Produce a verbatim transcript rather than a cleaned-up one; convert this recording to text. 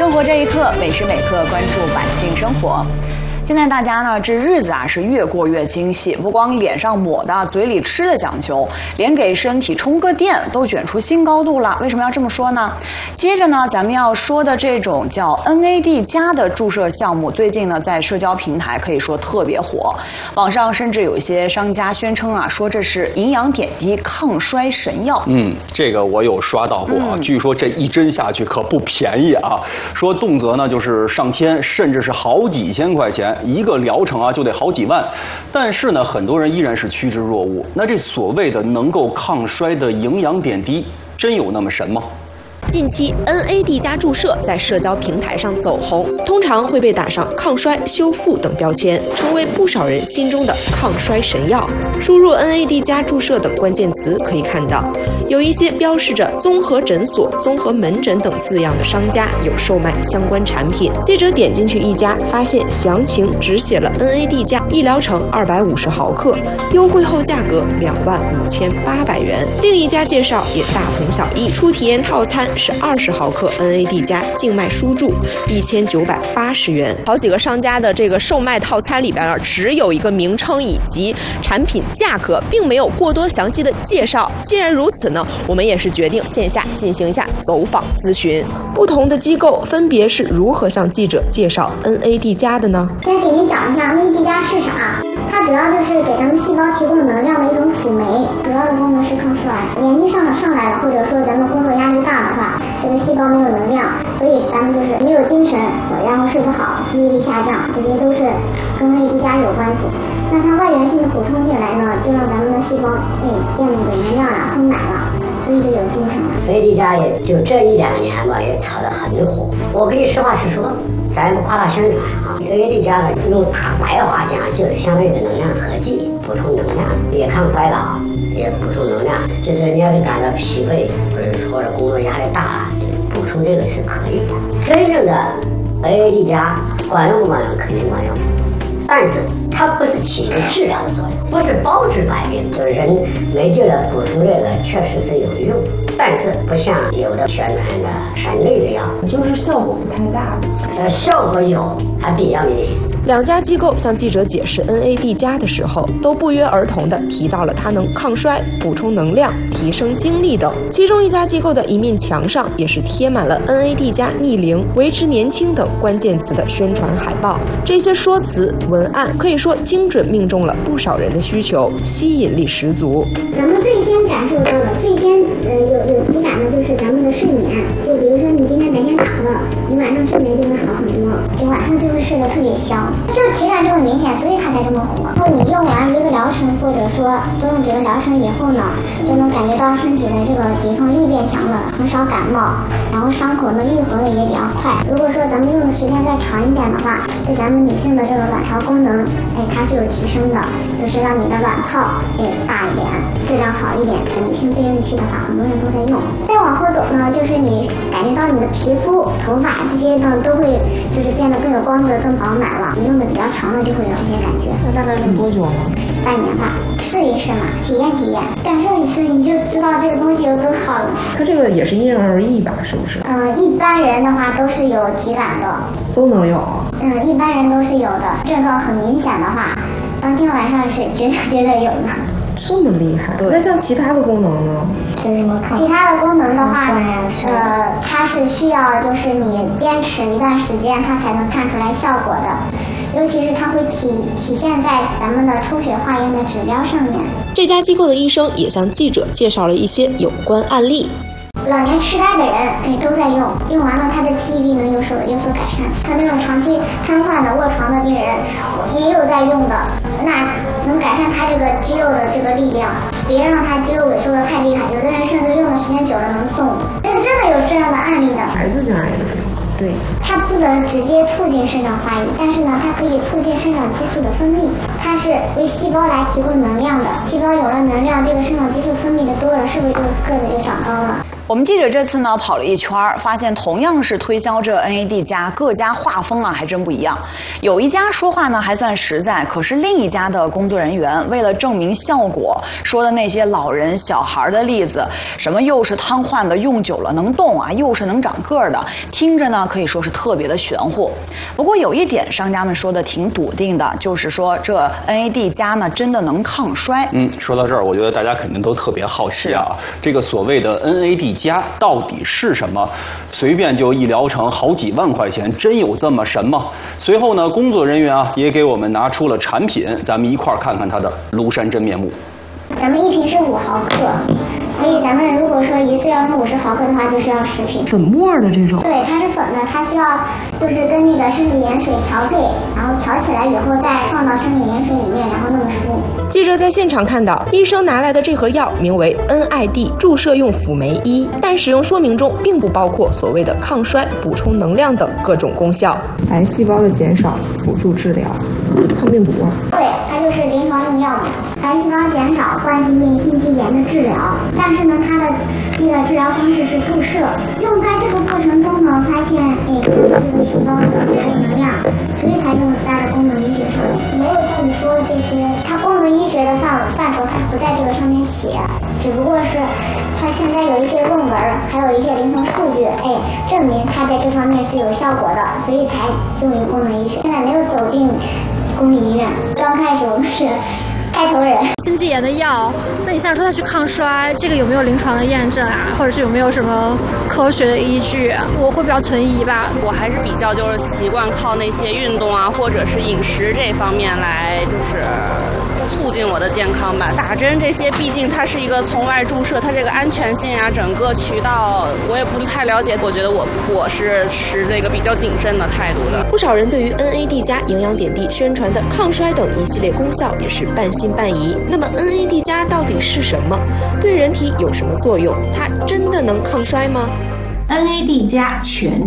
生活这一刻，每时每刻关注百姓生活。现在大家呢，这日子啊是越过越精细，不光脸上抹的、嘴里吃的讲究，连给身体充个电都卷出新高度了。为什么要这么说呢？接着呢，咱们要说的这种叫 N A D 加的注射项目，最近呢在社交平台可以说特别火，网上甚至有一些商家宣称啊，说这是营养点滴抗衰神药。 嗯，这个我有刷到过啊，嗯、据说这一针下去可不便宜啊，说动辄呢就是上千，甚至是好几千块钱。一个疗程啊就得好几万，但是呢，很多人依然是趋之若鹜。那这所谓的能够抗衰的营养点滴，真有那么神吗？ 近期 N A D 加注射在社交平台上走红，通常会被打上抗衰、修复等标签，成为不少人心中的抗衰神药。输入 N A D 加注射等关键词可以看到，有一些标示着综合诊所、综合门诊等字样的商家有售卖相关产品。记者点进去一家，发现详情只写了 N A D 加一疗程二百五十毫克，优惠后价格两万五千八百元。另一家介绍也大同小异，初体验套餐是二十毫克 N A D 加静脉输注，一千九百八十元。好几个商家的这个售卖套餐里边呢，只有一个名称以及产品价格，并没有过多详细的介绍。既然如此呢，我们也是决定线下进行一下走访咨询。不同的机构分别是如何向记者介绍 N A D 加的呢？ 先给您讲一下 N A D 加是啥。它主要就是给咱们细胞提供能量的一种辅酶，主要的功能是抗衰。年纪上了上来了，或者说咱们工作压力大的话，这个细胞没有能量，所以咱们就是没有精神，然后睡不好，记忆力下降，这些都是跟 N A D 加有关系。那它外源性的补充进来呢，就让咱们的细胞哎变得有能量了，丰满了，所以就有精神了。 N A D 加也就这一两年吧，也炒得很火。我跟你实话实说，咱也不夸大宣传啊。N A D 加呢，用大白话讲，就是相当于能量合剂，补充能量，也抗衰老，也补充能量。就是你要是感到疲惫，或者或者工作压力大了，补充这个是可以的。真正的 N A D 加管用不管用？肯定管用。但是它不是起一个治疗的作用，不是包治百病，就是人没劲了补充这个确实是有用，但是不像有的宣传的神类的药， 就是效果不太大。 呃，效果有，还比较明显。 两家机构向记者解释 N A D 加的时候，都不约而同地提到了它能抗衰、补充能量、提升精力等。其中一家机构的一面墙上也是贴满了 N A D 加逆龄、维持年轻等关键词的宣传海报。这些说辞文案可以说精准命中了不少人的需求，吸引力十足。 咱们最先感受到的、最先呃有有体感的就是咱们的睡眠。就比如说你今天白天打了，你晚上睡眠就会好很多，就晚上就会睡得特别香。这个体感就很明显，所以它才这么火。然后你用完一个疗程，或者说多用几个疗程以后呢，就能感觉到身体的这个抵抗力变强了，很少感冒，然后伤口呢愈合的也比较快。如果说咱们用的时间再长一点的话，对咱们女性的这个卵巢功能，哎，它是有提升的，就是让你的卵泡哎大一点，质量好一点。女性备孕期的话，很多人都在用。再往后走呢，就是你感觉到你的皮肤、头发这些呢都会就是变得更有光泽、更饱满了。你用的比较长了，就会有这些感觉。 那大概用多久呢？ 半年吧，试一试嘛，体验体验，感受一次，你就知道这个东西有多好了。 它这个也是因人而异吧，是不是？ 嗯、呃，一般人的话都是有体感的， 都能有。 嗯，一般人都是有的，症状很明显的话，当天晚上是绝对绝对有的。 这么厉害？那像其他的功能呢？ 就是什么？其他的功能的话，呃，它是需要就是你坚持一段时间，它才能看出来效果的。尤其是它会体体现在咱们的抽血化验的指标上面。 这家机构的医生也向记者介绍了一些有关案例。 老年痴呆的人，哎，都在用，用完了他的记忆力能有所有所改善。像那种长期瘫痪的卧床的病人，也有在用的，那能改善他这个肌肉的这个力量，别让他肌肉萎缩的太厉害。有的人甚至用的时间久了能动，这是真的有这样的案例的。 孩子家也能用。对， 它不能直接促进生长发育，但是呢，它可以促进生长激素的分泌。它是为细胞来提供能量的，细胞有了能量，这个生长激素分泌的多了，是不是就个子就长高了？ 我们记者这次呢跑了一圈，发现同样是推销这 N A D 加，各家画风啊还真不一样。有一家说话呢还算实在，可是另一家的工作人员为了证明效果，说的那些老人小孩的例子，什么又是瘫痪的用久了能动啊，又是能长个儿的，听着呢可以说是特别的玄乎。不过有一点商家们说的挺笃定的，就是说这 N A D 加呢真的能抗衰。 嗯，说到这儿，我觉得大家肯定都特别好奇啊，这个所谓的 N A D 加到底是什么？随便就一疗程好几万块钱，真有这么神吗？随后呢，工作人员啊也给我们拿出了产品，咱们一块儿看看它的庐山真面目。 咱们一瓶是五毫克，所以咱们如果说一次要用五十毫克的话，就是要十瓶。 粉末的这种？ 对，它是粉的，它需要就是跟那个生理盐水调配，然后调起来以后再放到生理盐水里面，然后那么输。 记者在现场看到，医生拿来的这盒药名为 N I D 注射用辅酶一，但使用说明中并不包括所谓的抗衰、补充能量等各种功效。 癌细胞的减少，辅助治疗，抗病毒。 对，它就是临床用药嘛，癌细胞减少。冠心病、心肌炎的治疗，但是呢，它的那个治疗方式是注射。用它这个过程中呢，发现哎，这个细胞还有能量，所以才用在了功能医学上面。没有像你说的这些，它功能医学的范范畴它不在这个上面写，只不过是它现在有一些论文，还有一些临床数据，哎，证明它在这方面是有效果的，所以才用于功能医学。现在没有走进公立医院，刚开始我们是开头人。 心肌炎的药，那你像说它去抗衰，这个有没有临床的验证啊，或者是有没有什么科学的依据啊？我会比较存疑吧。 我还是比较就是习惯靠那些运动啊，或者是饮食这方面来就是促进我的健康吧。打针这些，毕竟它是一个从外注射，它这个安全性啊，整个渠道我也不是太了解。我觉得我我是持这个比较谨慎的态度的。 不少人对于 N A D 加营养点滴宣传的抗衰等一系列功效也是半信半疑。那么 N A D 加到底是什么？对人体有什么作用？它真的能抗衰吗？ N A D 加全